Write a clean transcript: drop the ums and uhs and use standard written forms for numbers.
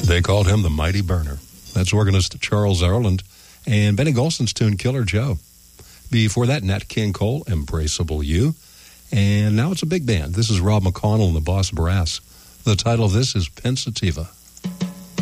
They called him the Mighty Burner. That's organist Charles Ireland and Benny Golson's tune Killer Joe. Before that, Nat King Cole, Embraceable You. And now it's a big band. This is Rob McConnell and the Boss Brass. The title of this is Pensativa.